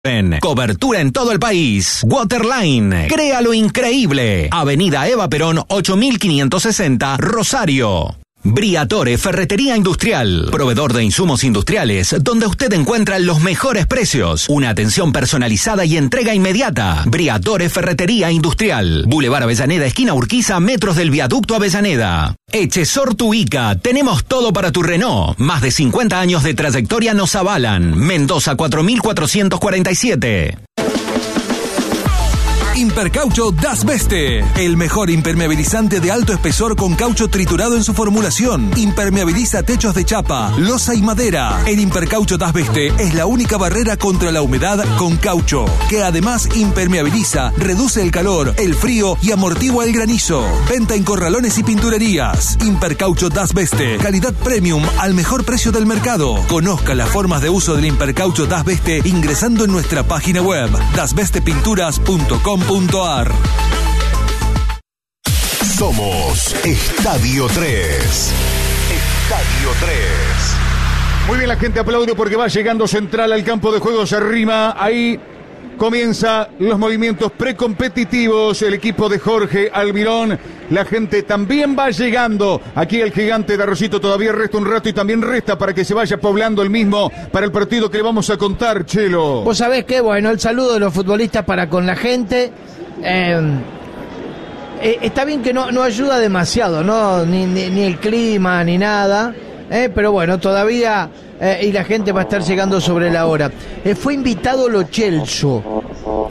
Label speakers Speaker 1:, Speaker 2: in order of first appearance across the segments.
Speaker 1: Cobertura en todo el país. Waterline. Crea lo increíble. Avenida Eva Perón 8560, Rosario. Briatore Ferretería Industrial, proveedor de insumos industriales, donde usted encuentra los mejores precios, una atención personalizada y entrega inmediata. Briatore Ferretería Industrial, Boulevard Avellaneda, esquina Urquiza, metros del viaducto Avellaneda. Echesor Tuica, tenemos todo para tu Renault. Más de 50 años de trayectoria nos avalan. Mendoza 4447.
Speaker 2: Impercaucho Das Beste, el mejor impermeabilizante de alto espesor con caucho triturado en su formulación. Impermeabiliza techos de chapa, losa y madera. El Impercaucho Das Beste es la única barrera contra la humedad con caucho, que además impermeabiliza, reduce el calor, el frío y amortigua el granizo. Venta en corralones y pinturerías. Impercaucho Das Beste, calidad premium al mejor precio del mercado. Conozca las formas de uso del Impercaucho Das Beste ingresando en nuestra página web dasbestepinturas.com.
Speaker 3: Somos Estadio 3. Estadio 3.
Speaker 4: Muy bien, la gente aplaude porque va llegando Central al campo de juego, se arrima, ahí comienza los movimientos precompetitivos, el equipo de Jorge Almirón, la gente también va llegando, aquí el gigante de Arrocito todavía resta un rato y también resta para que se vaya poblando el mismo para el partido que le vamos a contar, Chelo.
Speaker 5: Vos sabés que, bueno, el saludo de los futbolistas para con la gente, está bien que no ayuda demasiado, ¿no? Ni el clima, ni nada, pero bueno, todavía... y la gente va a estar llegando sobre la hora. Fue invitado Lo Celso.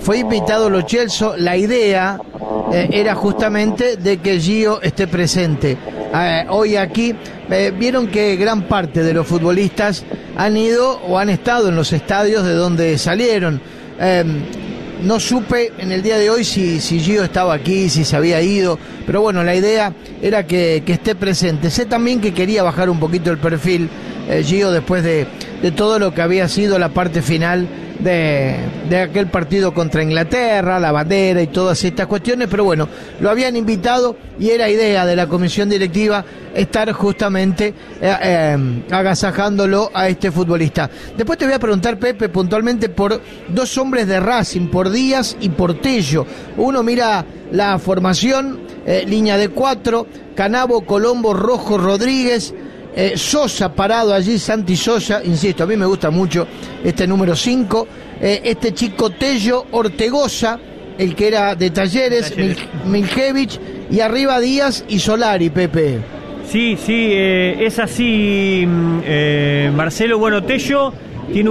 Speaker 5: La idea era justamente de que Gio esté presente. Hoy aquí, vieron que gran parte de los futbolistas han ido o han estado en los estadios de donde salieron. No supe en el día de hoy si Gio estaba aquí, si se había ido, pero bueno, la idea era que esté presente. Sé también que quería bajar un poquito el perfil Gio después de todo lo que había sido la parte final de aquel partido contra Inglaterra, la bandera y todas estas cuestiones, pero bueno, lo habían invitado y era idea de la comisión directiva estar justamente agasajándolo a este futbolista. Después te voy a preguntar, Pepe, puntualmente por dos hombres de Racing, por Díaz y por Tello. Uno mira la formación, línea de 4, Canavo, Colombo, Rojo, Rodríguez, Sosa parado allí, Santi Sosa, insisto, a mí me gusta mucho este número 5, este chico Tello, Ortegoza, el que era de Talleres, Miljevich, y arriba Díaz y Solari, Pepe.
Speaker 6: Sí, es así, Marcelo. Bueno, Tello tiene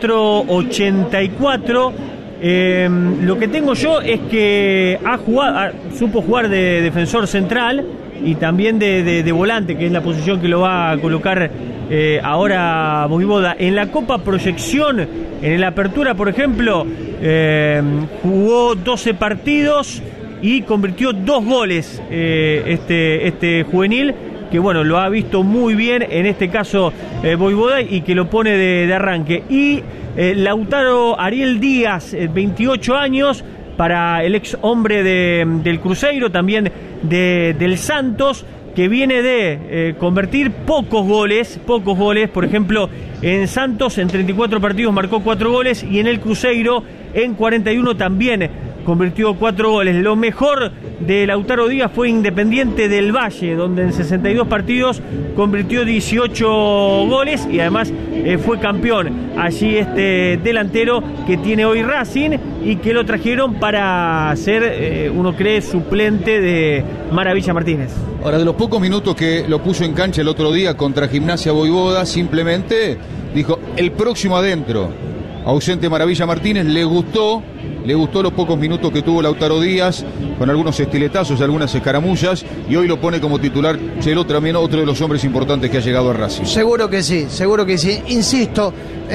Speaker 6: 1,84 m. Lo que tengo yo es que supo jugar de defensor central y también de volante, que es la posición que lo va a colocar ahora Vojvoda. En la Copa Proyección, en el Apertura, por ejemplo, jugó 12 partidos y convirtió 2 goles este juvenil, que bueno, lo ha visto muy bien en este caso Vojvoda, y que lo pone de arranque. Y Lautaro Ariel Díaz, 28 años, para el ex hombre del Cruzeiro, también del Santos, que viene de convertir pocos goles. Por ejemplo, en Santos en 34 partidos marcó 4 goles y en el Cruzeiro en 41 también convirtió 4 goles. Lo mejor de Lautaro Díaz fue Independiente del Valle, donde en 62 partidos convirtió 18 goles y además fue campeón. Allí este delantero que tiene hoy Racing y que lo trajeron para ser, uno cree, suplente de Maravilla Martínez.
Speaker 4: Ahora, de los pocos minutos que lo puso en cancha el otro día contra Gimnasia Vojvoda, simplemente dijo, el próximo adentro. Ausente Maravilla Martínez, le gustó los pocos minutos que tuvo Lautaro Díaz, con algunos estiletazos, algunas escaramuzas, y hoy lo pone como titular Chelo, también otro de los hombres importantes que ha llegado a Racing.
Speaker 5: Seguro que sí. Insisto,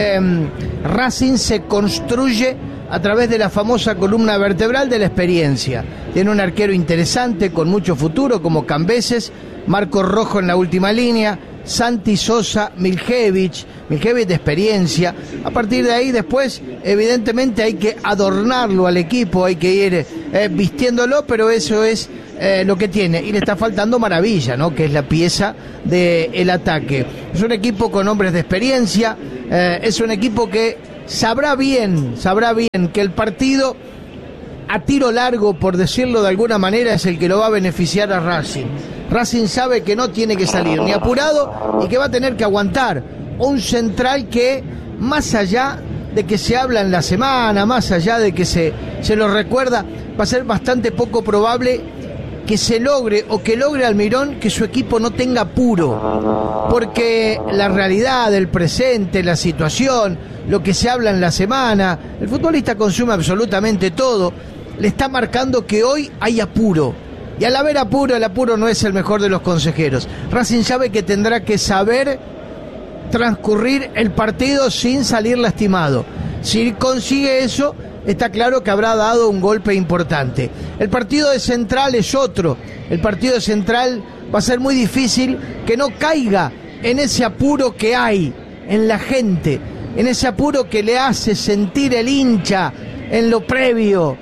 Speaker 5: Racing se construye a través de la famosa columna vertebral de la experiencia. Tiene un arquero interesante, con mucho futuro, como Cambeses, Marco Rojo en la última línea, Santi Sosa, Miljevich de experiencia. A partir de ahí después evidentemente hay que adornarlo al equipo, hay que ir vistiéndolo, pero eso es lo que tiene, y le está faltando Maravilla, ¿no? Que es la pieza del ataque. Es un equipo con hombres de experiencia, es un equipo que sabrá bien que el partido a tiro largo, por decirlo de alguna manera, es el que lo va a beneficiar a Racing. Racing sabe que no tiene que salir ni apurado y que va a tener que aguantar un Central que, más allá de que se habla en la semana, más allá de que se lo recuerda, va a ser bastante poco probable que se logre o que logre Almirón que su equipo no tenga apuro, porque la realidad, el presente, la situación, lo que se habla en la semana, el futbolista consume absolutamente todo, le está marcando que hoy hay apuro, y al haber apuro, el apuro no es el mejor de los consejeros. Racing sabe que tendrá que saber transcurrir el partido sin salir lastimado. Si consigue eso, está claro que habrá dado un golpe importante. El partido de Central es otro. El partido de Central va a ser muy difícil que no caiga en ese apuro que hay en la gente, en ese apuro que le hace sentir el hincha en lo previo,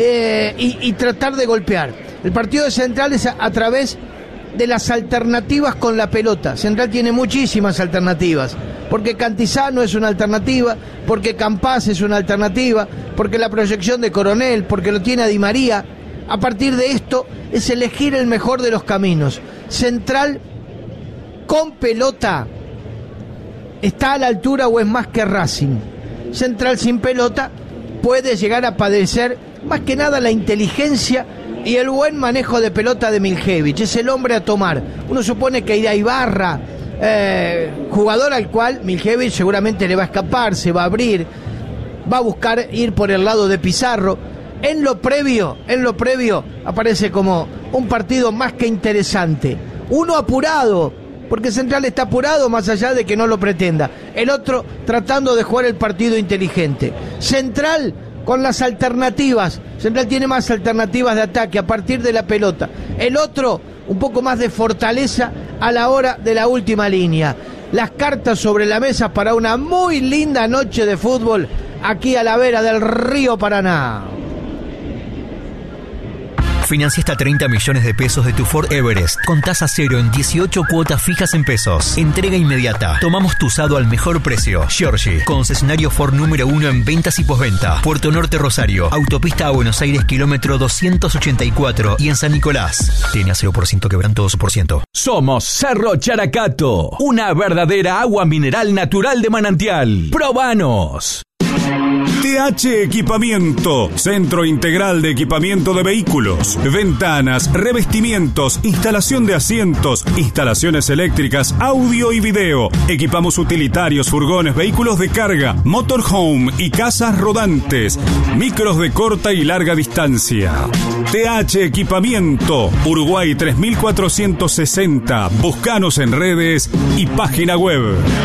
Speaker 5: y tratar de golpear. El partido de Central es a través de las alternativas con la pelota. Central tiene muchísimas alternativas, porque Cantizano es una alternativa, porque Campás es una alternativa, porque la proyección de Coronel, porque lo tiene a Di María. A partir de esto es elegir el mejor de los caminos. Central con pelota está a la altura o es más que Racing. Central sin pelota puede llegar a padecer más que nada la inteligencia y el buen manejo de pelota de Miljevich. Es el hombre a tomar. Uno supone que irá Ibarra, jugador al cual Miljevich seguramente le va a escapar, se va a abrir, va a buscar ir por el lado de Pizarro. En lo previo aparece como un partido más que interesante. Uno apurado, porque Central está apurado más allá de que no lo pretenda. El otro tratando de jugar el partido inteligente. Central con las alternativas. Central tiene más alternativas de ataque a partir de la pelota. El otro, un poco más de fortaleza a la hora de la última línea. Las cartas sobre la mesa para una muy linda noche de fútbol aquí a la vera del río Paraná.
Speaker 7: Financia hasta 30 millones de pesos de tu Ford Everest con tasa cero en 18 cuotas fijas en pesos. Entrega inmediata. Tomamos tu usado al mejor precio. Giorgi, concesionario Ford número 1 en ventas y postventa. Puerto Norte Rosario, autopista a Buenos Aires, kilómetro 284 y en San Nicolás. Tiene a 0% quebranto 2%.
Speaker 1: Somos Cerro Characato, una verdadera agua mineral natural de manantial. ¡Probanos!
Speaker 8: TH Equipamiento, centro integral de equipamiento de vehículos, ventanas, revestimientos, instalación de asientos, instalaciones eléctricas, audio y video. Equipamos utilitarios, furgones, vehículos de carga, motorhome y casas rodantes, micros de corta y larga distancia. TH Equipamiento, Uruguay 3460. Búscanos en redes y página web.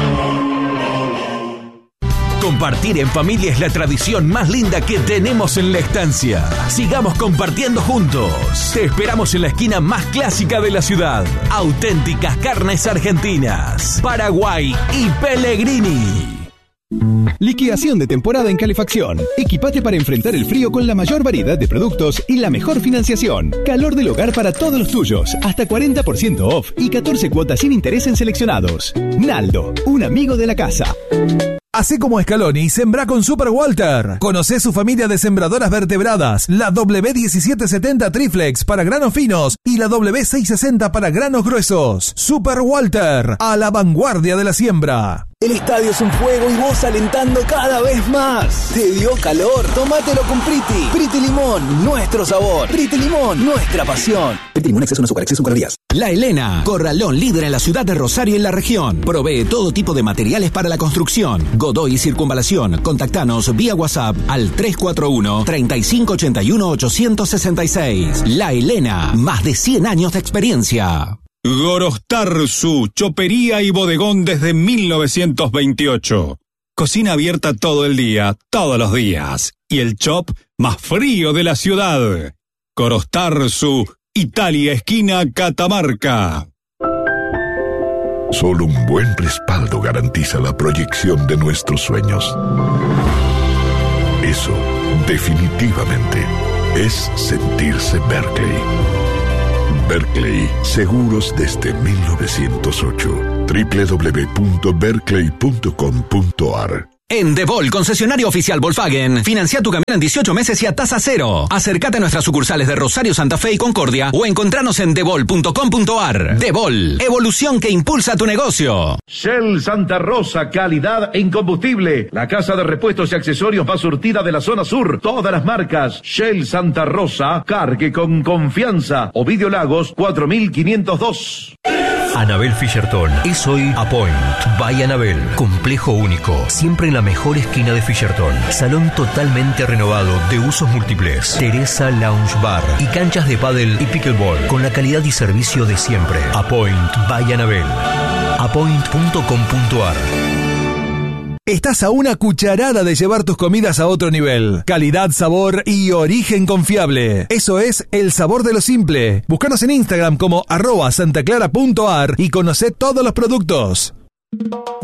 Speaker 1: Compartir en familia es la tradición más linda que tenemos en la estancia. Sigamos compartiendo juntos. Te esperamos en la esquina más clásica de la ciudad. Auténticas carnes argentinas, Paraguay y Pellegrini.
Speaker 9: Liquidación de temporada en calefacción. Equipate para enfrentar el frío con la mayor variedad de productos y la mejor financiación. Calor del hogar para todos los tuyos. Hasta 40% off y 14 cuotas sin interés en seleccionados. Naldo, un amigo de la casa.
Speaker 2: Así como Scaloni, sembra con Super Walter. Conocé su familia de sembradoras vertebradas, la W1770 Triflex para granos finos y la W660 para granos gruesos. Super Walter, a la vanguardia de la siembra.
Speaker 10: El estadio es un juego y vos alentando cada vez más. ¿Te dio calor? Tómatelo con Priti. Priti Limón, nuestro sabor. Priti Limón, nuestra pasión. Priti Limón, exceso en azúcar, exceso en calorías.
Speaker 1: La Helena, corralón líder en la ciudad de Rosario y en la región. Provee todo tipo de materiales para la construcción. Godoy y Circunvalación. Contactanos vía WhatsApp al 341-3581-866. La Helena, más de 100 años de experiencia.
Speaker 8: Gorostarzu, chopería y bodegón desde 1928. Cocina abierta todo el día, todos los días. Y el chop más frío de la ciudad. Gorostarzu, Italia, esquina Catamarca.
Speaker 3: Solo un buen respaldo garantiza la proyección de nuestros sueños. Eso, definitivamente, es sentirse Berkeley. Berkeley, seguros desde 1908. www.berkeley.com.ar
Speaker 1: En Devol, concesionario oficial Volkswagen, financia tu camión en 18 meses y a tasa cero. Acércate a nuestras sucursales de Rosario, Santa Fe y Concordia o encontranos en devol.com.ar. Devol, evolución que impulsa tu negocio.
Speaker 11: Shell Santa Rosa, calidad en combustible. La casa de repuestos y accesorios más surtida de la zona sur. Todas las marcas. Shell Santa Rosa, cargue con confianza. Ovidio Lagos, 4502.
Speaker 7: Anabel Fisherton es hoy Apoint by Anabel. Complejo único, siempre en la mejor esquina de Fisherton. Salón totalmente renovado de usos múltiples. Teresa Lounge Bar y canchas de pádel y pickleball con la calidad y servicio de siempre. Apoint by Anabel. Apoint.com.ar.
Speaker 2: Estás a una cucharada de llevar tus comidas a otro nivel. Calidad, sabor y origen confiable. Eso es el sabor de lo simple. Búscanos en Instagram como @santaclara.ar y conocé todos los productos.